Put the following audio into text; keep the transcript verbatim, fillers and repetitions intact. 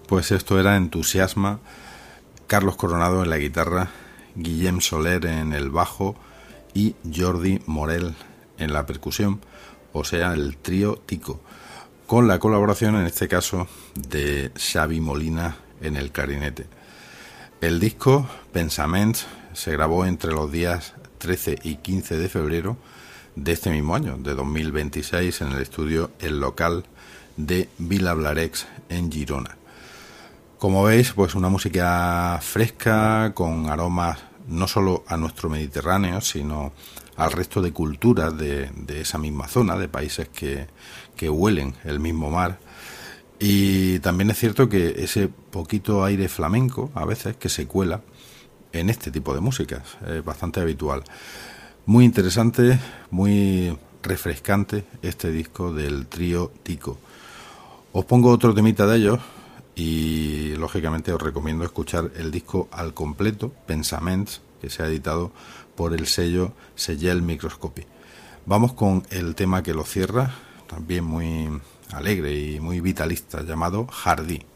Pues esto era Entusiasma, Carlos Coronado en la guitarra, Guillem Soler en el bajo y Jordi Morel en la percusión, o sea, el trío Tico, con la colaboración en este caso de Xavi Molina en el clarinete. El disco Pensaments se grabó entre los días trece y quince de febrero de este mismo año, de dos mil veintiséis, en el estudio El Local de Vilablareix en Girona. Como veis, pues una música fresca, con aromas no solo a nuestro Mediterráneo, sino al resto de culturas de, de esa misma zona, de países que, que huelen el mismo mar. Y también es cierto que ese poquito aire flamenco, a veces, que se cuela en este tipo de músicas, es bastante habitual. Muy interesante, muy refrescante este disco del trío Tico. Os pongo otro temita de ellos y lógicamente os recomiendo escuchar el disco al completo, Pensaments, que se ha editado por el sello Segel Microscopy. Vamos con el tema que lo cierra, también muy alegre y muy vitalista, llamado Jardí.